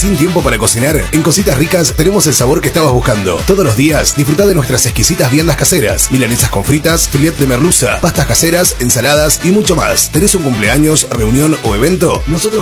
sin tiempo para cocinar? En Cositas Ricas tenemos el sabor que estabas buscando. Todos los días disfruta de nuestras exquisitas viandas caseras, milanesas con fritas, filet de merluza, pastas caseras, ensaladas y mucho más. ¿Tenés un cumpleaños, reunión o evento? Nosotros